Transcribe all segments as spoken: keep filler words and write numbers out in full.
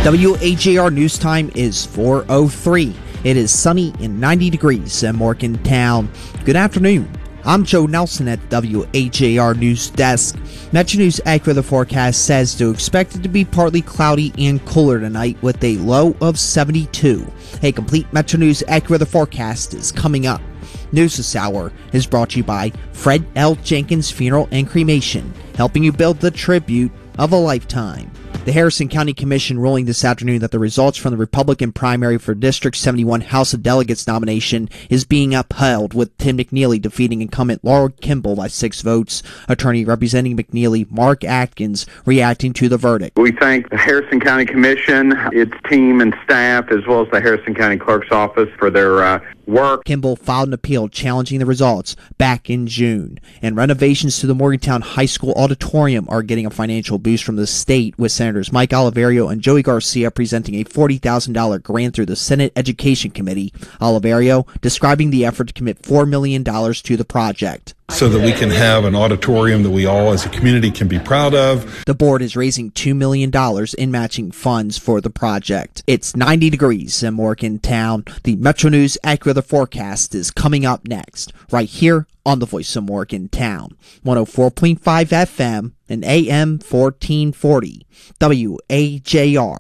W A J R News Time is four oh three. It is sunny and ninety degrees in Morgantown. Good afternoon. I'm Joe Nelson at W A J R News Desk. Metro News AccuWeather forecast says to expect it to be partly cloudy and cooler tonight with a low of seventy-two. A complete Metro News AccuWeather forecast is coming up. News this hour is brought to you by Fred L. Jenkins Funeral and Cremation, helping you build the tribute of a lifetime. The Harrison County Commission ruling this afternoon that the results from the Republican primary for District seventy-one House of Delegates nomination is being upheld, with Tim McNeely defeating incumbent Laura Kimball by six votes. Attorney representing McNeely, Mark Atkins, reacting to the verdict. We thank the Harrison County Commission, its team and staff, as well as the Harrison County Clerk's Office for their uh, work. Kimball filed an appeal challenging the results back in June. And renovations to the Morgantown High School auditorium are getting a financial boost from the state, with Senators Mike Oliverio and Joey Garcia presenting a forty thousand dollars grant through the Senate Education Committee. Oliverio describing the effort to commit four million dollars to the project, so that we can have an auditorium that we all as a community can be proud of. The board is raising two million dollars in matching funds for the project. It's ninety degrees in Morgantown. The Metro News AccuWeather forecast is coming up next, right here on the Voice of Morgantown. one oh four point five F M and A M fourteen forty. W A J R.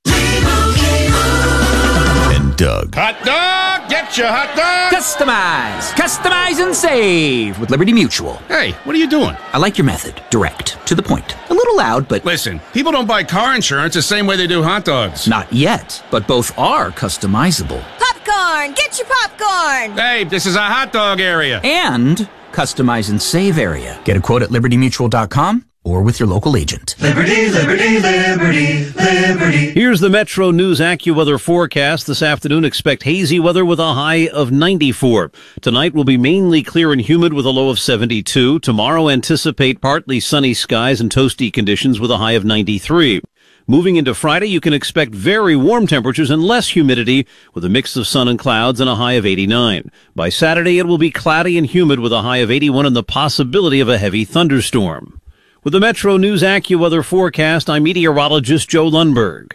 And Doug. Hot dog! Get your hot dog! Customize! Customize and save with Liberty Mutual. Hey, what are you doing? I like your method. Direct. To the point. A little loud, but... Listen, people don't buy car insurance the same way they do hot dogs. Not yet, but both are customizable. Popcorn! Get your popcorn! Hey, this is a hot dog area. And customize and save area. Get a quote at liberty mutual dot com or with your local agent. Liberty, liberty, liberty, liberty. Here's the Metro News AccuWeather forecast. This afternoon, expect hazy weather with a high of ninety-four. Tonight will be mainly clear and humid with a low of seventy-two. Tomorrow, anticipate partly sunny skies and toasty conditions with a high of ninety-three. Moving into Friday, you can expect very warm temperatures and less humidity with a mix of sun and clouds and a high of eighty-nine. By Saturday, it will be cloudy and humid with a high of eighty-one and the possibility of a heavy thunderstorm. With the Metro News AccuWeather forecast, I'm meteorologist Joe Lundberg.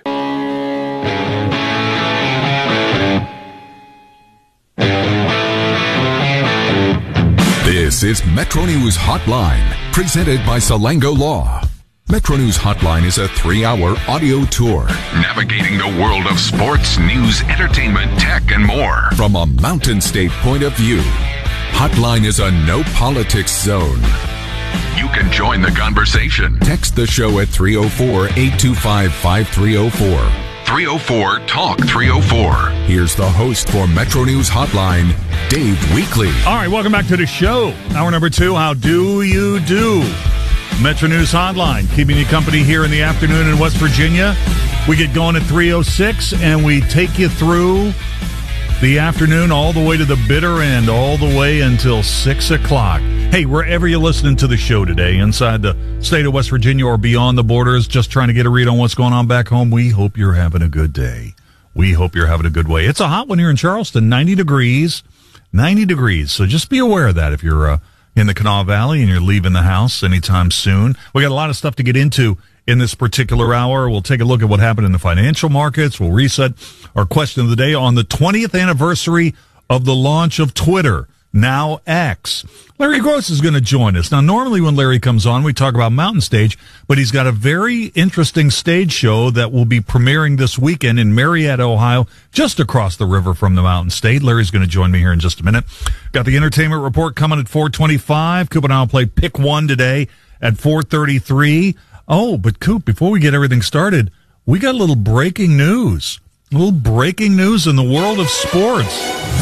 This is Metro News Hotline, presented by Salango Law. Metro News Hotline is a three-hour audio tour navigating the world of sports, news, entertainment, tech, and more from a Mountain State point of view. Hotline is a no-politics zone. You can join the conversation. Text the show at three oh four, eight two five, five three oh four. three oh four, talk three oh four. Here's the host for Metro News Hotline, Dave Weekley. All right, welcome back to the show. Hour number two, how do you do? Metro News Hotline, keeping you company here in the afternoon in West Virginia. We get going at three oh six, and we take you through the afternoon all the way to the bitter end, all the way until six o'clock. Hey, wherever you're listening to the show today, inside the state of West Virginia or beyond the borders, just trying to get a read on what's going on back home, we hope you're having a good day. We hope you're having a good way. It's a hot one here in Charleston, ninety degrees, ninety degrees. So just be aware of that if you're uh, in the Kanawha Valley and you're leaving the house anytime soon. We got a lot of stuff to get into in this particular hour. We'll take a look at what happened in the financial markets. We'll reset our question of the day on the twentieth anniversary of the launch of Twitter, now X. Larry Gross is going to join us. Now, normally when Larry comes on, we talk about Mountain Stage, but he's got a very interesting stage show that will be premiering this weekend in Marietta, Ohio, just across the river from the Mountain State. Larry's going to join me here in just a minute. Got the entertainment report coming at four twenty-five. Coop and I will play Pick One today at four thirty-three. Oh, but Coop, before we get everything started, we got a little breaking news. A little breaking news in the world of sports.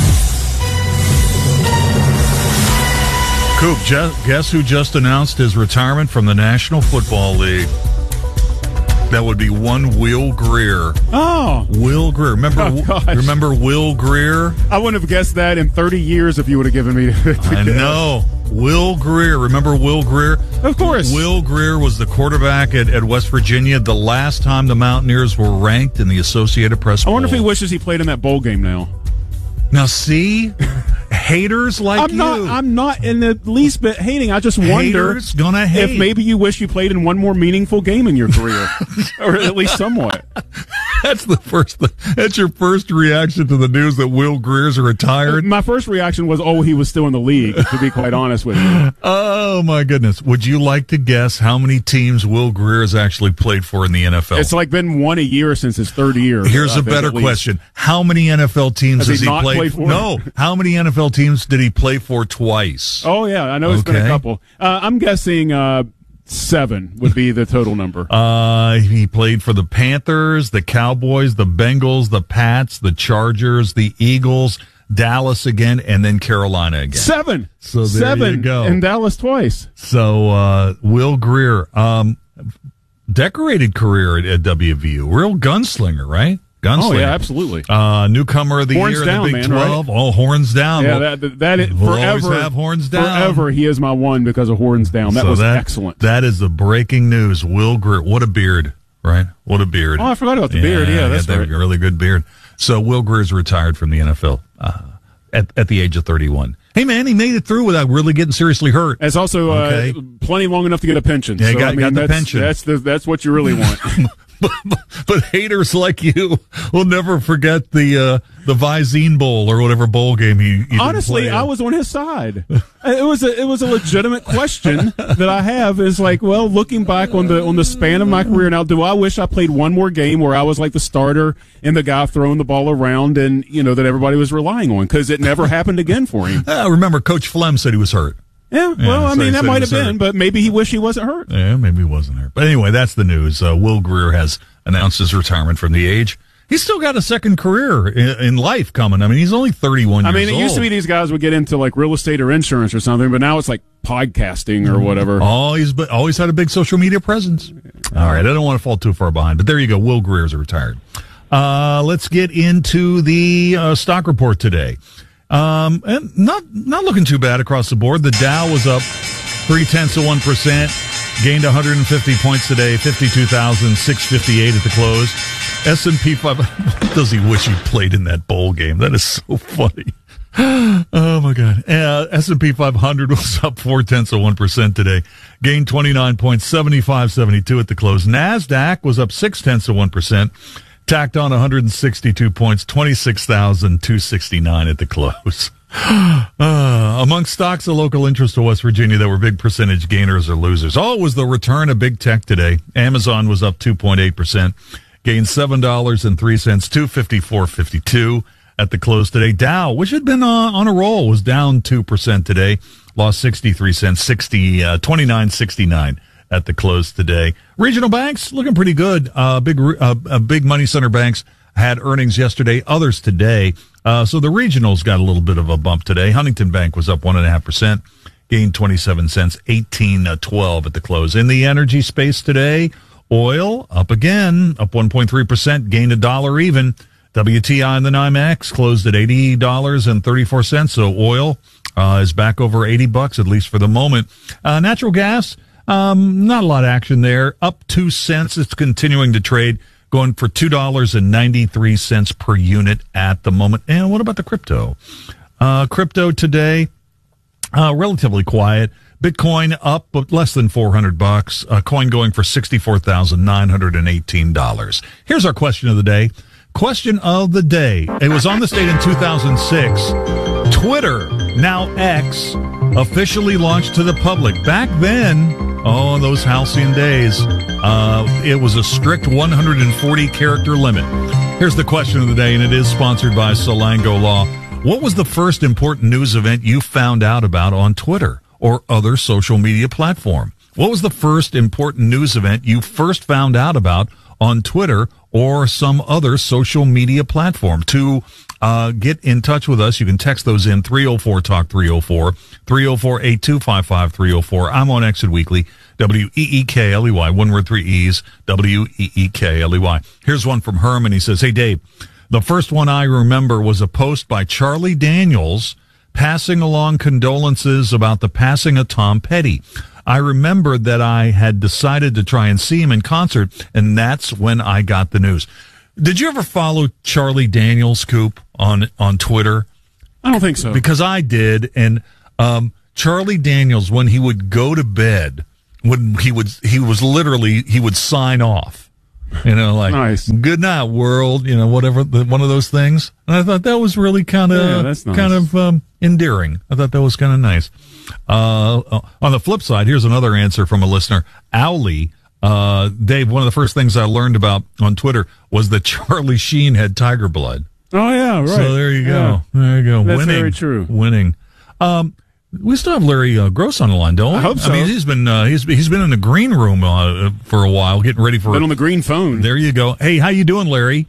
Coop, guess who just announced his retirement from the National Football League? That would be one Will Greer. Oh. Will Greer. Remember, oh, remember Will Greer? I wouldn't have guessed that in thirty years if you would have given me to I guess. know. Will Greer. Remember Will Greer? Of course. Will Greer was the quarterback at, at West Virginia the last time the Mountaineers were ranked in the Associated Press Bowl. I wonder if he wishes he played in that bowl game now. Now, see? Haters like I'm you. Not, I'm not in the least bit hating. I just wonder Haters gonna hate. if maybe you wish you played in one more meaningful game in your career. Or at least somewhat. That's the first. That's your first reaction to the news that Will Greer's retired. My first reaction was, "Oh, he was still in the league." To be quite honest with you. Oh my goodness! Would you like to guess how many teams Will Greer has actually played for in the N F L? It's like been one a year since his third year. Here's I a better question: how many N F L teams has, has he, he not played? played for? No. How many N F L teams did he play for twice? Oh yeah, I know it's okay. been a couple. Uh, I'm guessing. Uh, Seven would be the total number. Uh, he played for the Panthers, the Cowboys, the Bengals, the Pats, the Chargers, the Eagles, Dallas again, and then Carolina again. Seven. So there Seven. you go. And Dallas twice. So uh, Will Greer, um, decorated career at, at W V U, real gunslinger, right? Gunslinger. Oh yeah, absolutely. Uh, newcomer of the horns year down, in the Big man, twelve. Right? Oh, horns down. Yeah, well, that that is we'll forever. always have horns down. Forever, he is my one because of horns down. That so was that, excellent. That is the breaking news. Will Greer, what a beard, right? What a beard. Oh, I forgot about the yeah, beard. Yeah, that's right. right. A really good beard. So Will Greer's retired from the N F L uh, at at the age of thirty-one. Hey, man, he made it through without really getting seriously hurt. It's also okay. uh, plenty long enough to get a pension. Yeah, so, got, I mean, got the that's, pension. That's the, that's what you really want. But, but, but haters like you will never forget the uh, the Visine Bowl or whatever bowl game he. he Honestly, I was on his side. It was a it was a legitimate question that I have. Is like, well, looking back on the on the span of my career now, do I wish I played one more game where I was like the starter and the guy throwing the ball around and you know that everybody was relying on because it never happened again for him. Uh, remember, Coach Flem said he was hurt. Yeah, well, yeah, I so mean, that might have been, hurt. but maybe he wished he wasn't hurt. Yeah, maybe he wasn't hurt. But anyway, that's the news. Uh, Will Greer has announced his retirement from the age. He's still got a second career in, in life coming. I mean, he's only thirty-one I years mean, it old. used to be these guys would get into like real estate or insurance or something, but now it's like podcasting or whatever. Oh, he's been, always had a big social media presence. All right, I don't want to fall too far behind, but there you go. Will Greer's retired. Uh, let's get into the uh, stock report today. Um, and not not looking too bad across the board. The Dow was up three tenths of one percent, gained one hundred fifty points today, fifty-two thousand six hundred fifty-eight at the close. S and P five hundred. Does he wish he played in that bowl game? That is so funny. Oh my God. Uh, S and P five hundred was up four tenths of one percent today, gained twenty-nine points, seventy-five seventy-two at the close. NASDAQ was up six tenths of one percent. Tacked on one hundred sixty-two points, twenty-six thousand two hundred sixty-nine at the close. Uh, among stocks of local interest to West Virginia that were big percentage gainers or losers. Oh, it was the return of big tech today. Amazon was up two point eight percent, gained seven dollars and three cents, two fifty-four fifty-two at the close today. Dow, which had been uh, on a roll, was down two percent today, lost sixty-three cents, sixty, uh, twenty-nine sixty-nine. At the close today. Regional banks looking pretty good. Uh, big, uh, uh, big money center banks had earnings yesterday, others today. Uh, so the regionals got a little bit of a bump today. Huntington Bank was up one and a half percent, gained twenty-seven cents, eighteen twelve at the close. In the energy space today, oil up again, up one point three percent, gained a dollar even. W T I in the NYMEX closed at eighty dollars and thirty-four cents. So oil uh, is back over eighty bucks at least for the moment. Uh, natural gas. Um, not a lot of action there. Up two cents. It's continuing to trade, going for two dollars and ninety-three cents per unit at the moment. And what about the crypto? Uh, crypto today, uh, relatively quiet. Bitcoin up, but less than four hundred bucks. A coin going for sixty-four thousand nine hundred eighteen dollars. Here's our question of the day. Question of the day. It was on this date in two thousand six. Twitter, now X, officially launched to the public. Back then, oh, those halcyon days, uh, it was a strict one hundred forty character limit. Here's the question of the day, and it is sponsored by Solango Law. What was the first important news event you found out about on Twitter or other social media platform? What was the first important news event you first found out about on Twitter or some other social media platform? To uh, get in touch with us, you can text those in three oh four talk three oh four, three oh four, eight two five five, three oh four. I'm on Exit Weekly, W E E K L E Y, one word, three E's, W E E K L E Y. Here's one from Herman. He says, hey, Dave, the first one I remember was a post by Charlie Daniels passing along condolences about the passing of Tom Petty. I remembered that I had decided to try and see him in concert, and that's when I got the news. Did you ever follow Charlie Daniels, Coop, on on Twitter? I don't think so. Because I did, and um, Charlie Daniels, when he would go to bed, when he would he was literally he would sign off. You know, like, nice. Good night, world, you know, whatever, the, one of those things. And I thought that was really kind of, yeah, that's nice. kind of um, endearing. I thought that was kind of nice. Uh, on the flip side, here's another answer from a listener. Owly, uh, Dave, one of the first things I learned about on Twitter was that Charlie Sheen had tiger blood. Oh, yeah, right. So there you go. Yeah. There you go. That's Winning. very true. Winning. Um, we still have Larry uh, Gross on the line, don't we? I hope so. I mean, he's been uh, he's he's been in the green room uh, for a while, getting ready for. Been on the green phone. There you go. Hey, how you doing, Larry?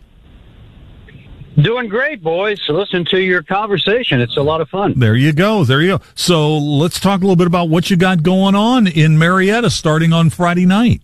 Doing great, boys. Listen to your conversation. It's a lot of fun. There you go. There you go. So let's talk a little bit about what you got going on in Marietta starting on Friday night.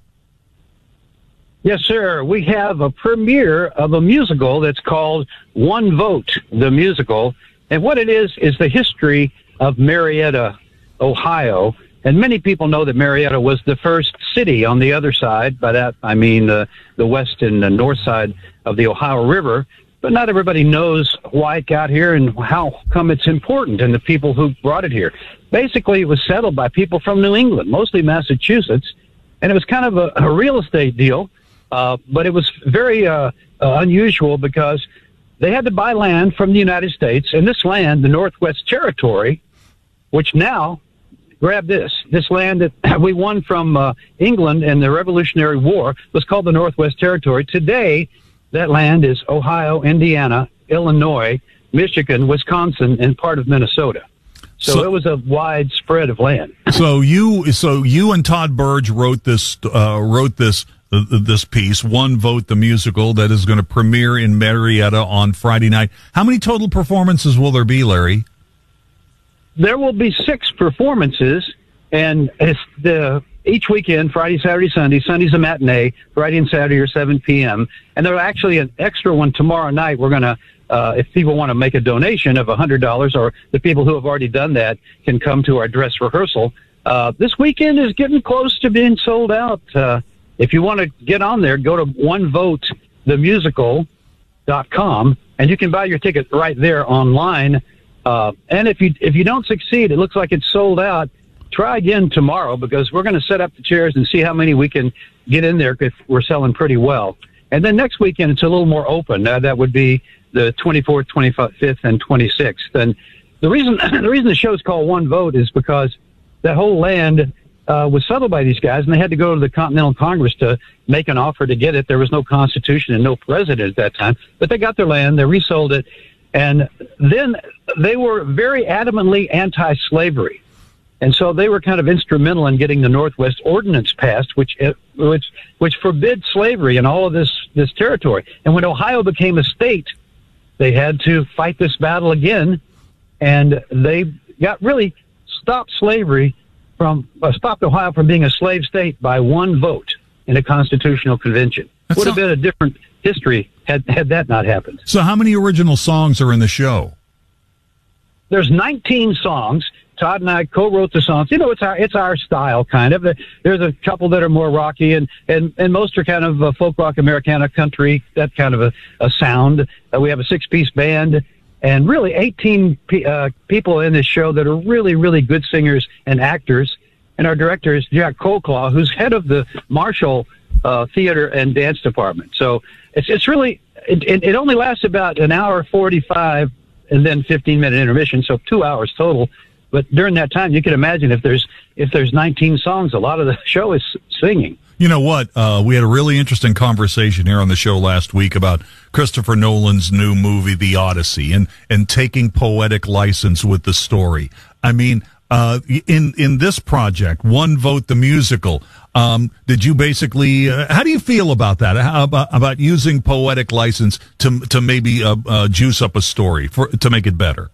Yes, sir. We have a premiere of a musical that's called One Vote, the musical. And what it is, is the history of Marietta, Ohio. And many people know that Marietta was the first city on the other side. By that, I mean uh, the west and the north side of the Ohio River. But not everybody knows why it got here and how come it's important and the people who brought it here. Basically, it was settled by people from New England, mostly Massachusetts. And it was kind of a, a real estate deal. Uh, but it was very uh, uh, unusual because they had to buy land from the United States. And this land, the Northwest Territory, which now, grab this, this land that we won from uh, England in the Revolutionary War was called the Northwest Territory. Today, that land is Ohio, Indiana, Illinois, Michigan, Wisconsin, and part of Minnesota. So, so it was a wide spread of land. So you, so you and Todd Burge wrote this, uh, wrote this, uh, this piece, One Vote, the musical, that is going to premiere in Marietta on Friday night. How many total performances will there be, Larry? There will be six performances, and it's the each weekend, Friday, Saturday, Sunday. Sunday's a matinee. Friday and Saturday are seven p.m. And there's actually an extra one tomorrow night. We're going to, uh, if people want to make a donation of one hundred dollars, or the people who have already done that can come to our dress rehearsal. Uh, this weekend is getting close to being sold out. Uh, if you want to get on there, go to one vote the musical dot com, and you can buy your ticket right there online. Uh, and if you if you don't succeed, it looks like it's sold out. Try again tomorrow, because we're going to set up the chairs and see how many we can get in there, because we're selling pretty well. And then next weekend, it's a little more open. Uh, that would be the twenty-fourth, twenty-fifth, and twenty-sixth. And the reason the reason the show is called One Vote is because that whole land uh, was settled by these guys, and they had to go to the Continental Congress to make an offer to get it. There was no constitution and no president at that time, but they got their land, they resold it, and then they were very adamantly anti-slavery. And so they were kind of instrumental in getting the Northwest Ordinance passed, which which which forbid slavery in all of this this territory. And when Ohio became a state, they had to fight this battle again, and they got really stopped slavery from uh, stopped Ohio from being a slave state by one vote in a constitutional convention. That's Would have been a different history had had that not happened. So, how many original songs are in the show? There's nineteen songs. Todd and I co-wrote the songs. You know, it's our it's our style, kind of. There's a couple that are more rocky, and and, and most are kind of uh, folk rock, Americana, country, that kind of a, a sound. Uh, we have a six-piece band, and really eighteen pe- uh, people in this show that are really, really good singers and actors. And our director is Jack Colclaw, who's head of the Marshall uh, Theater and Dance Department. So it's it's really it, it, it only lasts about an hour forty-five, and then fifteen-minute intermission, so two hours total. But during that time, you can imagine if there's if there's nineteen songs, a lot of the show is singing. You know what? Uh, we had a really interesting conversation here on the show last week about Christopher Nolan's new movie, The Odyssey, and, and taking poetic license with the story. I mean, uh, in in this project, One Vote the Musical, um, did you basically, uh, how do you feel about that? How about, about using poetic license to to maybe uh, uh, juice up a story for to make it better?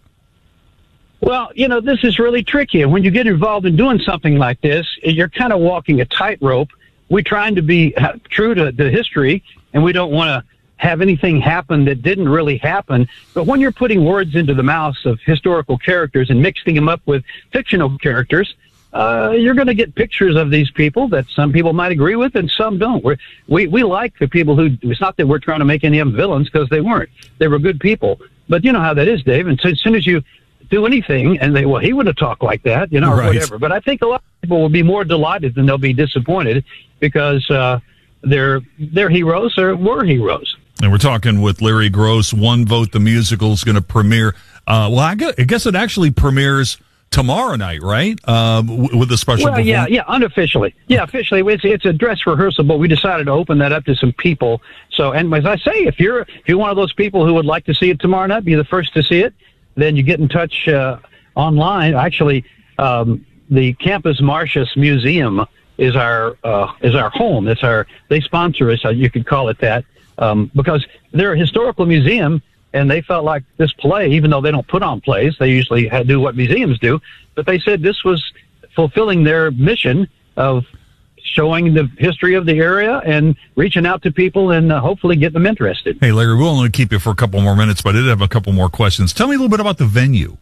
Well, you know, this is really tricky. And when you get involved in doing something like this, you're kind of walking a tightrope. We're trying to be true to the history, and we don't want to have anything happen that didn't really happen. But when you're putting words into the mouths of historical characters and mixing them up with fictional characters, uh, you're going to get pictures of these people that some people might agree with and some don't. We're, we we like the people who, it's not that we're trying to make any of them villains, because they weren't. They were good people. But you know how that is, Dave. And so as soon as you do anything and they, well, he would have talked like that, you know, or right. whatever. But I think a lot of people will be more delighted than they'll be disappointed, because uh, they're they're heroes or were heroes. And we're talking with Larry Gross. One Vote the Musical is going to premiere. Uh, well, I guess it actually premieres tomorrow night, right? Um, with a special. Well, yeah, yeah, unofficially, yeah, officially, it's it's a dress rehearsal, but we decided to open that up to some people. So, and as I say, if you're if you're one of those people who would like to see it tomorrow night, be the first to see it, then you get in touch uh, online. Actually, um, the Campus Martius Museum is our uh, is our home. It's our they sponsor us. You could call it that um, because they're a historical museum. And they felt like this play, even though they don't put on plays, they usually do what museums do, but they said this was fulfilling their mission of showing the history of the area and reaching out to people and uh, hopefully get them interested. Hey, Larry, we'll only keep you for a couple more minutes, but I did have a couple more questions. Tell me a little bit about the venue.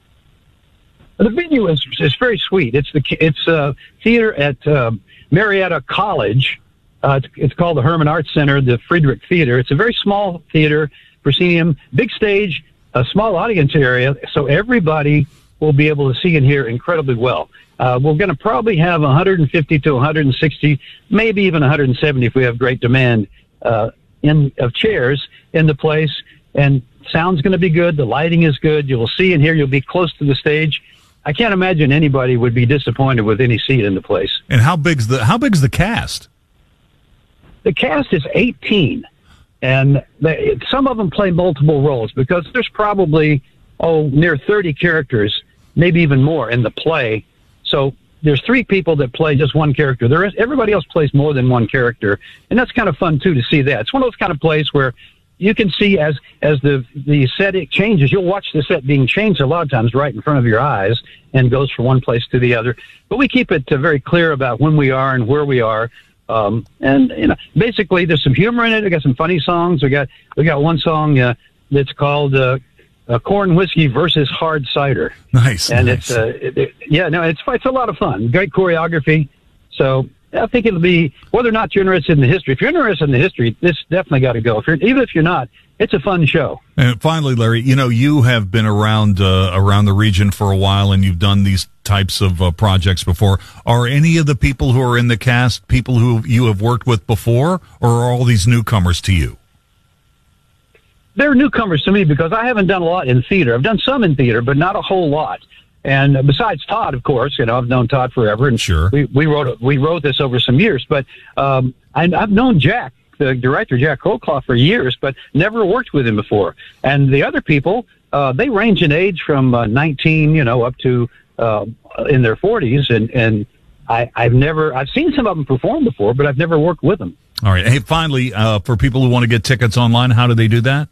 The venue is, is very sweet. It's the it's uh, theater at uh, Marietta College. Uh, it's, it's called the Herman Arts Center, the Friedrich Theater. It's a very small theater. Proscenium, big stage, a small audience area, so everybody will be able to see and hear incredibly well. Uh, we're going to probably have one hundred fifty to one hundred sixty, maybe even one hundred seventy if we have great demand uh, in of chairs in the place. And sound's going to be good. The lighting is good. You will see and hear. You'll be close to the stage. I can't imagine anybody would be disappointed with any seat in the place. And how big's the how big's the cast? The cast is eighteen. And they, some of them play multiple roles because there's probably, oh, near thirty characters, maybe even more in the play. So there's three people that play just one character. There is, everybody else plays more than one character. And that's kind of fun, too, to see that. It's one of those kind of plays where you can see as, as the, the set it changes, you'll watch the set being changed a lot of times right in front of your eyes and goes from one place to the other. But we keep it uh, very clear about when we are and where we are. Um, and, you know, basically there's some humor in it. We got some funny songs. We got, we got one song, uh, that's called, uh, uh, Corn Whiskey versus Hard Cider. Nice. And nice. it's, uh, it, it, yeah, no, it's, it's a lot of fun. Great choreography. So I think it'll be, whether or not you're interested in the history, if you're interested in the history, this definitely got to go. If you're, even if you're not, it's a fun show. And finally, Larry, you know, you have been around uh, around the region for a while, and you've done these types of uh, projects before. Are any of the people who are in the cast people who you have worked with before, or are all these newcomers to you? They're newcomers to me because I haven't done a lot in theater. I've done some in theater, but not a whole lot. And besides Todd, of course, you know, I've known Todd forever, and sure, we we wrote we wrote this over some years. But um, I, I've known Jack, the director, Jack Colclough, for years, but never worked with him before. And the other people, uh, they range in age from uh, nineteen, you know, up to uh, in their forties. And and I, I've never I've seen some of them perform before, but I've never worked with them. All right. Hey, finally, uh, for people who want to get tickets online, how do they do that?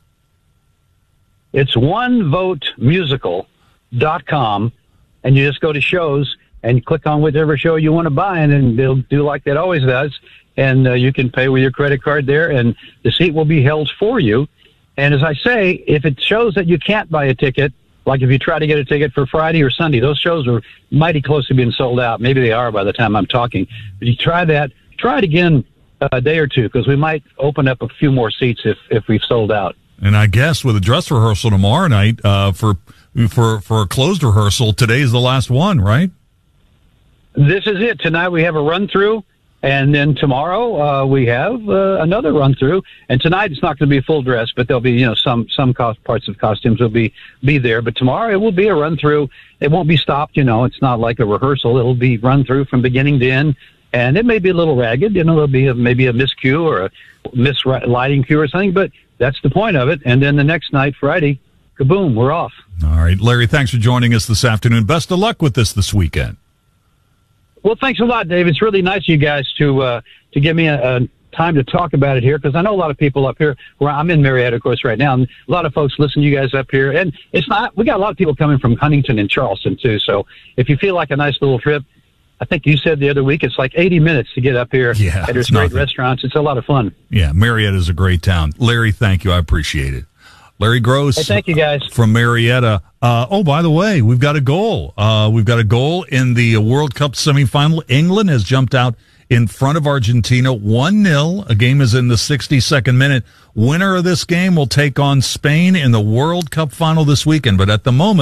It's one vote musical dot com, and you just go to shows and click on whatever show you want to buy, and then they'll do like that always does, and uh, you can pay with your credit card there, and the seat will be held for you. And as I say, if it shows that you can't buy a ticket, like if you try to get a ticket for Friday or Sunday, those shows are mighty close to being sold out. Maybe they are by the time I'm talking. But you try that, try it again a day or two, because we might open up a few more seats if, if we've sold out. And I guess with a dress rehearsal tomorrow night, uh, for for for a closed rehearsal, today is the last one, right? This is it. Tonight we have a run through, and then tomorrow uh, we have uh, another run through. And tonight it's not going to be a full dress, but there'll be, you know, some some cost, parts of costumes will be be there. But tomorrow it will be a run through. It won't be stopped. You know, it's not like a rehearsal. It'll be run through from beginning to end. And it may be a little ragged. You know, there'll be a, maybe a miscue or a mislighting cue or something, but that's the point of it. And then the next night, Friday, kaboom, we're off. All right. Larry, thanks for joining us this afternoon. Best of luck with this this weekend. Well, thanks a lot, Dave. It's really nice of you guys to uh, to give me a, a time to talk about it here, because I know a lot of people up here, where I'm in Marietta, of course, right now, and a lot of folks listen to you guys up here. And it's not, we got a lot of people coming from Huntington and Charleston, too. So if you feel like a nice little trip, I think you said the other week it's like eighty minutes to get up here. Yeah, and there's great restaurants. It's a lot of fun. Yeah, Marietta is a great town. Larry, thank you. I appreciate it. Larry Gross. Hey, thank you, guys. From Marietta. Uh, oh, by the way, we've got a goal. Uh, we've got a goal in the World Cup semifinal. England has jumped out in front of Argentina one nil. A game is in the sixty-second minute. Winner of this game will take on Spain in the World Cup final this weekend. But at the moment,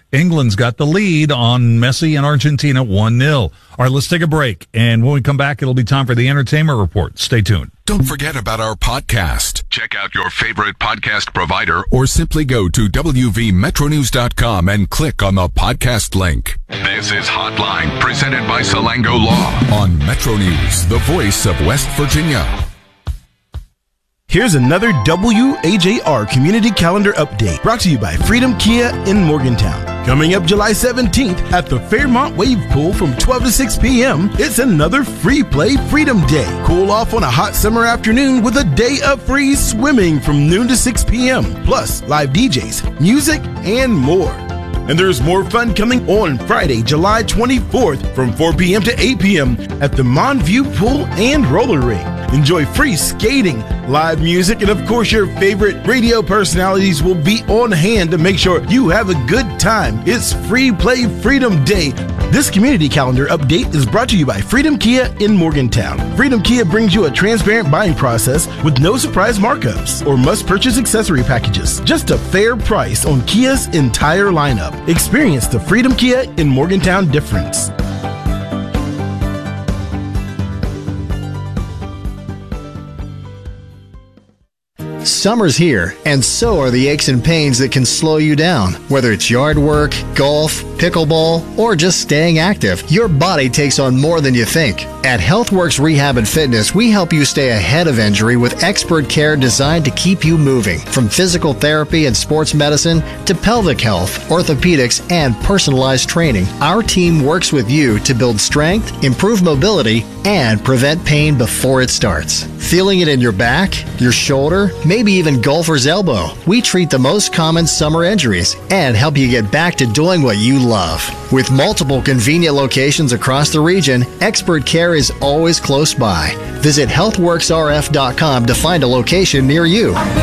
England's got the lead on Messi and Argentina one nil. All right, let's take a break. And when we come back, it'll be time for the Entertainment Report. Stay tuned. Don't forget about our podcast. Check out your favorite podcast provider or simply go to w v metro news dot com and click on the podcast link. This is Hotline, presented by Salango Law on Metro News, the voice of West Virginia. Here's another W A J R Community Calendar Update brought to you by Freedom Kia in Morgantown. Coming up July seventeenth at the Fairmont Wave Pool from twelve to six p.m., it's another Free Play Freedom Day. Cool off on a hot summer afternoon with a day of free swimming from noon to six p.m., plus live D Js, music, and more. And there's more fun coming on Friday, July twenty-fourth from four p.m. to eight p.m. at the Monview Pool and Roller Rink. Enjoy free skating, live music, and of course your favorite radio personalities will be on hand to make sure you have a good time. It's Free Play Freedom Day. This community calendar update is brought to you by Freedom Kia in Morgantown. Freedom Kia brings you a transparent buying process with no surprise markups or must-purchase accessory packages. Just a fair price on Kia's entire lineup. Experience the Freedom Kia in Morgantown difference. Summer's here, and so are the aches and pains that can slow you down. Whether it's yard work, golf, pickleball, or just staying active, your body takes on more than you think. At HealthWorks Rehab and Fitness, we help you stay ahead of injury with expert care designed to keep you moving. From physical therapy and sports medicine to pelvic health, orthopedics, and personalized training, our team works with you to build strength, improve mobility, and prevent pain before it starts. Feeling it in your back, your shoulder, maybe even golfer's elbow? We treat the most common summer injuries and help you get back to doing what you love. With multiple convenient locations across the region, expert care is always close by. Visit health works r f dot com to find a location near you.